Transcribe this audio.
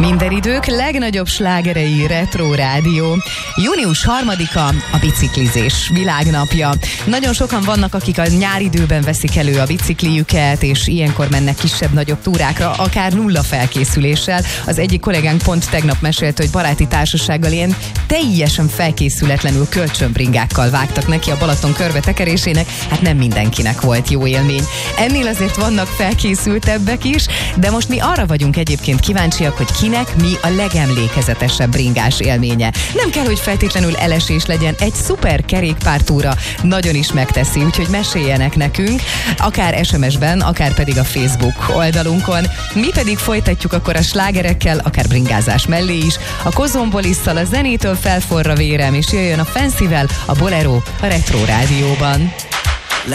Minden idők legnagyobb slágerei Retro Rádió. Június 3-a a biciklizés világnapja. Nagyon sokan vannak, akik a nyáridőben veszik elő a biciklijüket, és ilyenkor mennek kisebb-nagyobb túrákra, akár nulla felkészüléssel. Az egyik kollégánk pont tegnap mesélte, hogy baráti társasággal ilyen teljesen felkészületlenül kölcsönbringákkal vágtak neki a Balaton körbetekerésének. Hát nem mindenkinek volt jó élmény. Ennél azért vannak felkészültebbek is, de most mi arra vagyunk egyébként kíváncsiak, hogy kinek mi a legemlékezetesebb bringás élménye. Nem kell, hogy feltétlenül elesés legyen, egy szuper kerékpártúra nagyon is megteszi, úgyhogy meséljenek nekünk, akár SMS-ben, akár pedig a Facebook oldalunkon. Mi pedig folytatjuk akkor a slágerekkel, akár bringázás mellé is. A Kozombolisszal, a zenétől felforra vérem, és jöjjön a Fancyvel, a Bolero a Retro Rádióban.